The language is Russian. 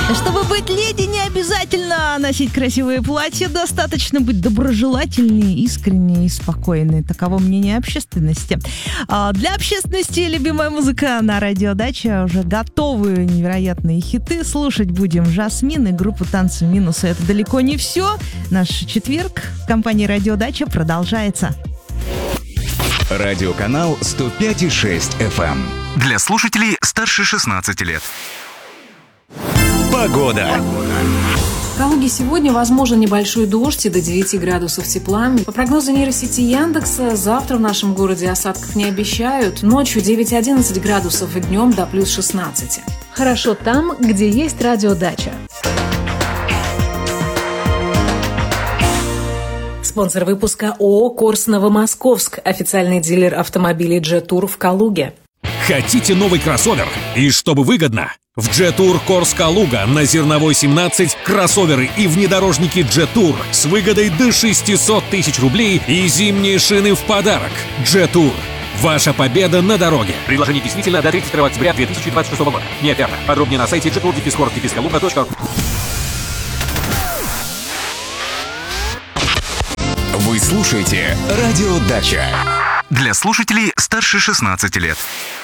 Чтобы быть леди, не обязательно носить красивые платья, достаточно быть доброжелательней, искренней и спокойной. Таково мнение общественности. Для общественности любимая музыка на радио Дача. Уже готовы невероятные хиты. Слушать будем Жасмин и группу «Танцы минусы». Это далеко не все. Наш четверг в компании «Радио Дача» продолжается. Радиоканал 105,6 FM. Для слушателей старше 16 лет. Погода. В Калуге сегодня возможен небольшой дождь и до 9 градусов тепла. По прогнозу нейросети Яндекса, завтра в нашем городе осадков не обещают. Ночью 9-11 градусов и днем до плюс 16. Хорошо там, где есть радиодача. Спонсор выпуска ООО «Корс Новомосковск», официальный дилер автомобилей Jet-Tour в Калуге. Хотите новый кроссовер? И чтобы выгодно? В Jet-Tour Корс Калуга на Зерновой 17 кроссоверы и внедорожники Jet-Tour с выгодой до 600 тысяч рублей и зимние шины в подарок. Jet-Tour. Ваша победа на дороге. Предложение действительно до 31 октября 2026 года. Не оферта. Подробнее на сайте jetur-kaluga.ru. Вы слушаете «Радио Дача». Для слушателей старше 16 лет.